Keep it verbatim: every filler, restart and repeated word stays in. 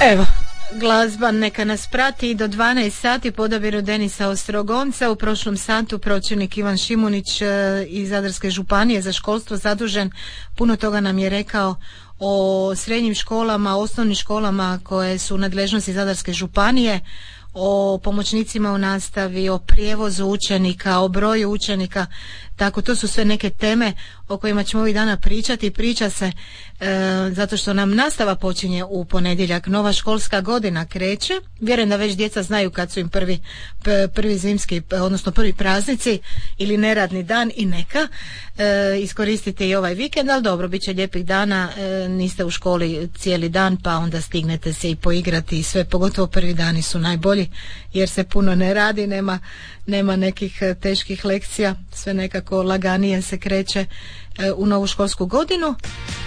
Evo, glazba neka nas prati do dvanaest sati po odabiru Denisa Ostrogonca. U prošlom satu pročelnik Ivan Šimunić iz Zadarske županije za školstvo zadužen puno toga nam je rekao o srednjim školama, osnovnim školama koje su u nadležnosti Zadarske županije, o pomoćnicima u nastavi, o prijevozu učenika, o broju učenika. Tako, to su sve neke teme o kojima ćemo ovih dana pričati. Priča se e, zato što nam nastava počinje u ponedjeljak, nova školska godina kreće. Vjerujem da već djeca znaju kad su im prvi, p, prvi zimski, odnosno prvi praznici ili neradni dan, i neka e, iskoristite i ovaj vikend, ali dobro, bit će lijepih dana, e, niste u školi cijeli dan, pa onda stignete se i poigrati i sve, pogotovo prvi dani su najbolji jer se puno ne radi, nema, nema nekih teških lekcija, sve nekako laganije se kreće u novu školsku godinu.